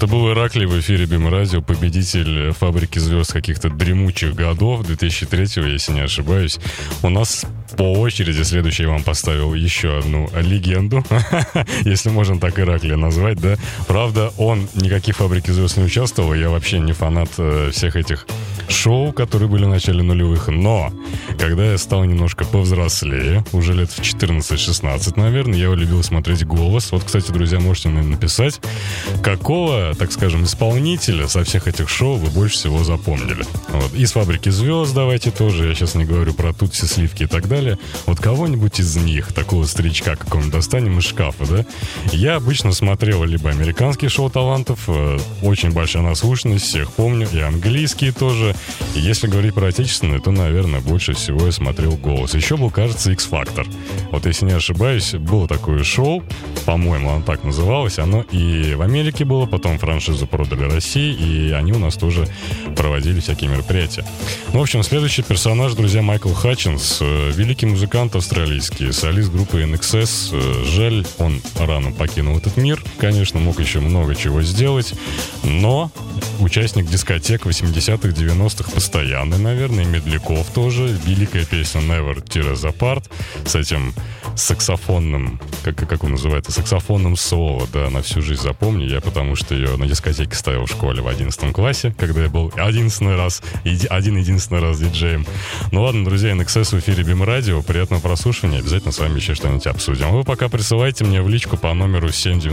Это был Ираклий в эфире БИМ-радио, победитель «Фабрики звезд» каких-то дремучих годов, 2003-го, если не ошибаюсь. У нас по очереди следующий я вам поставил еще одну легенду, если можно так Ираклия назвать, да. Правда, он никаких «Фабрики звезд» не участвовал, я вообще не фанат всех этих шоу, которые были в начале нулевых, но когда я стал немножко повзрослее, уже лет в 14-16, наверное, я любил смотреть «Голос». Вот, кстати, друзья, можете мне написать, какого, так скажем, исполнителя со всех этих шоу вы больше всего запомнили. Вот. Из «Фабрики звезд» давайте тоже, я сейчас не говорю про Тутси, Сливки и так далее. Вот кого-нибудь из них, такого старичка какого-нибудь достанем из шкафа, да? Я обычно смотрел либо американские шоу талантов, очень большая наслушанность, всех помню, и английские тоже. И если говорить про отечественные, то, наверное, больше всего я смотрел «Голос». Еще был, кажется, X-Factor. Вот, если не ошибаюсь, было такое шоу, по-моему, оно так называлось. Оно и в Америке было, потом франшизу продали России, и они у нас тоже проводили всякие мероприятия. Ну, в общем, следующий персонаж, друзья, Майкл Хатчинс, великий музыкант австралийский, солист группы INXS. Жаль, он рано покинул этот мир. Конечно, мог еще много чего сделать, но участник дискотек 80-х, 90-х постоянный, наверное, и Медляков тоже. Великая песня Never Tear Us Apart с этим саксофонным, как он называется, саксофонным соло, да, на всю жизнь запомню я, потому что ее на дискотеке ставил в школе в 11 классе, когда я был один-единственный раз диджеем. Ну ладно, друзья, INXS в эфире БИМ-радио, приятного прослушивания, обязательно с вами еще что-нибудь обсудим. А вы пока присылайте мне в личку по номеру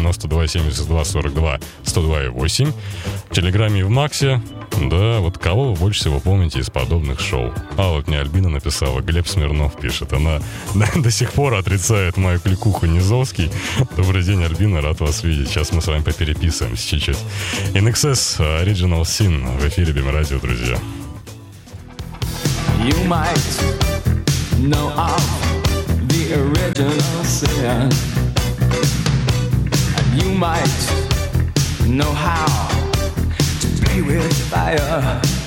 792-72-42-102-8, в Телеграме и в Максе. Да, вот кого вы больше всего помните из подобных шоу? А вот мне Альбина написала, Глеб Смирнов пишет. Она до сих пор отрицает мою кликуху Низовский. Добрый день, Альбина, рад вас видеть. Сейчас мы с вами попереписываемся чуть-чуть. INXS Original Sin в эфире БИМ-радио, друзья. You might know of the original sin, and you might know how to play with fire.